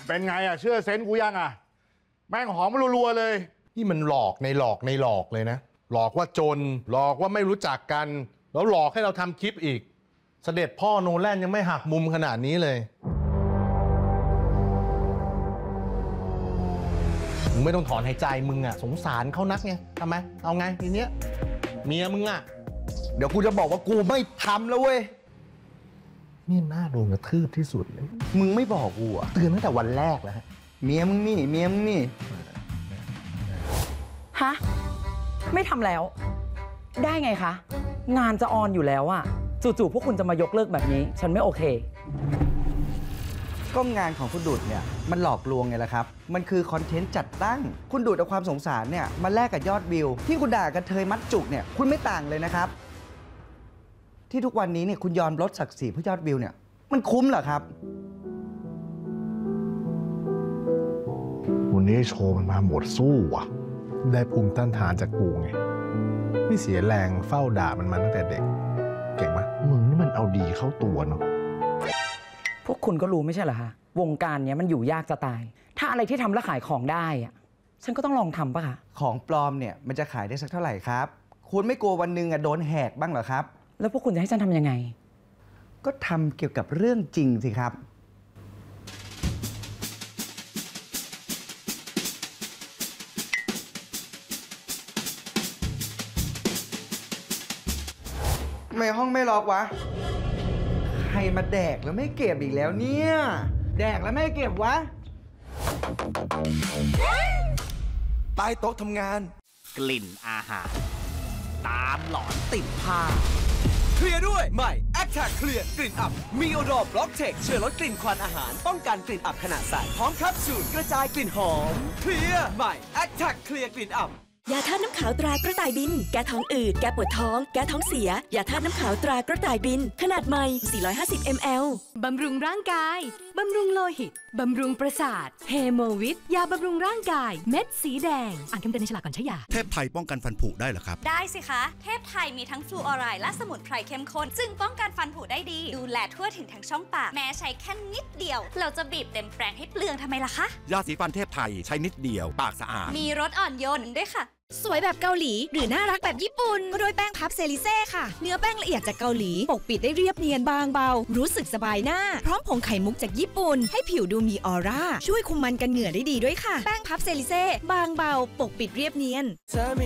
เป็นไงอ่ะเชื่อเซนส์กูยังอ่ะแม่งหอมรัวๆเลยนี่มันหลอกในหลอกในหลอกเลยนะหลอกว่าจนหลอกว่าไม่รู้จักกันแล้วหลอกให้เราทำคลิปอีกเสด็จพ่อโนแลนยังไม่หักมุมขนาดนี้เลยมึงไม่ต้องถอนหายใจมึงอ่ะสงสารเขานักไงทำไมเอาไงทีเนี้ยเมียมึงอ่ะเดี๋ยวกูจะบอกว่ากูไม่ทำแล้วเว้ยนี่น่าโดนกระทืบที่สุดเลยมึงไม่บอกกูอ่ะเตือนตั้งแต่วันแรกแล้วฮะเมียมึงนี่เมียมึงนี่ฮะไม่ทำแล้วได้ไงคะงานจะออนอยู่แล้วอะจู่ๆพวกคุณจะมายกเลิกแบบนี้ฉันไม่โอเคก็งานของคุณดูดเนี่ยมันหลอกลวงไงล่ะครับมันคือคอนเทนต์จัดตั้งคุณดูดเอาความสงสารเนี่ยมาแลกกับยอดวิวที่คุณด่ากันเทยมัดจุกเนี่ยคุณไม่ต่างเลยนะครับที่ทุกวันนี้เนี่ยคุณยอมลดศักดิ์ศรีเพื่อยอดวิวเนี่ยมันคุ้มเหรอครับวันนี้โชว์มันมาหมดสู้ว่ะได้ภูมิต้านทานจากกูไงไม่เสียแรงเฝ้าด่ามันมาตั้งแต่เด็กเก่งไหมมึงนี่มันเอาดีเข้าตัวเนาะพวกคุณก็รู้ไม่ใช่เหรอคะวงการเนี้ยมันอยู่ยากจะตายถ้าอะไรที่ทำแล้วขายของได้อะฉันก็ต้องลองทำปะคะของปลอมเนี่ยมันจะขายได้สักเท่าไหร่ครับคุณไม่กลัววันหนึ่งโดนแหกบ้างเหรอครับแล้วพวกคุณจะให้ฉันทำยังไงก็ทำเกี่ยวกับเรื่องจริงสิครับไม่ห้องไม่ล็อกวะใครมาแดกแล้วไม่เก็บอีกแล้วเนี่ยแดกแล้วไม่เก็บวะใต้โต๊ะทำงานกลิ่นอาหารตามหลอนติดผ้าเคลียร์ด้วยใหม่ Attack เคลียร์กลิ่นอับมีโอดอบล็อกเทคช่วยลดกลิ่นควันอาหารป้องกันกลิ่นอับขณะใส่พร้อมแคปซูลกระจายกลิ่นหอมเคลียร์ใหม่ Attack เคลียร์กลิ่นอับยาธาตุน้ำขาวตรากระต่ายบินแก้ท้องอืดแก้ปวดท้องแก้ท้องเสียยาธาตุน้ำขาวตรากระต่ายบินขนาดใหม่450 ml บำรุงร่างกายบำรุงโลหิตบำรุงประสาทเฮโมวิทยาบำรุงร่างกายเม็ดสีแดงอ่านคำเตือนในฉลากก่อนใช้ยาเทพไทยป้องกันฟันผุได้เหรอครับได้สิคะเทพไทยมีทั้งฟลูออไรด์และสมุนไพรเข้มข้นซึ่งป้องกันฟันผุได้ดีดูแลทั่วถึงทั้งช่องปากแม้ใช้แค่นิดเดียวเราจะบีบเต็มแปรงให้เปลืองทำไมล่ะคะยาสีฟันเทพไทยใช้นิดเดียวปากสะอาดมีรสอ่อนโยนด้วยค่ะสวยแบบเกาหลีหรือน่ารักแบบญี่ปุ่นก็ด้วยแป้งพับเซริเซ่ค่ะเนื้อแป้งละเอียดจากเกาหลีปกปิดได้เรียบเนียนบางเบารู้สึกสบายหน้าพร้อมผงไข่มุกจากญี่ปุ่นให้ผิวดูมีออร่าช่วยคุมมันกันเหงื่อได้ดีด้วยค่ะแป้งพับเซริเซ่บางเบาปกปิดเรียบเนียน